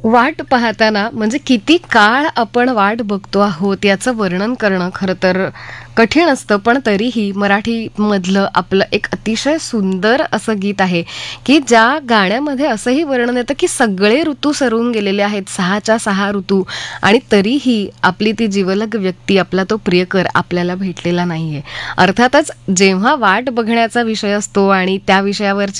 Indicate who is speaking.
Speaker 1: वाट पाहताना म्हणजे किती काळ आपण वाट बघतो आहोत याचं वर्णन करणं खरं तर कठीण असतं, पण तरीही मराठीमधलं आपलं एक अतिशय सुंदर असं गीत आहे, की ज्या गाण्यामध्ये असंही वर्णन येतं, की सगळे ऋतू सरून गेलेले आहेत, 6च्या 6 ऋतू आणि तरीही आपली ती जिवलग व्यक्ती, आपला तो प्रियकर आपल्याला भेटलेला नाहीये. अर्थातच जेव्हा वाट बघण्याचा विषय असतो आणि त्या विषयावरची